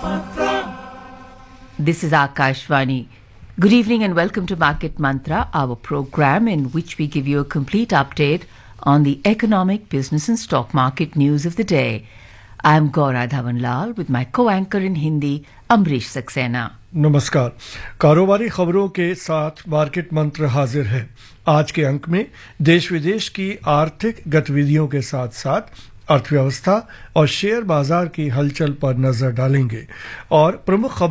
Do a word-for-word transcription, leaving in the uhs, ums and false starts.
This is Akashvani. Good evening and welcome to Market Mantra, our program in which we give you a complete update on the economic, business and stock market news of the day. I am Gaura Dhawanlal with my co-anchor in Hindi, Amrish Saxena. नमस्कार। कारोबारी खबरों के साथ market मंत्र हाजिर है। आज के अंक में देश विदेश की आर्थिक गतिविधियों के साथ साथ अर्थव्यवस्था और शेयर बाजार की हलचल पर नजर डालेंगे और प्रमुख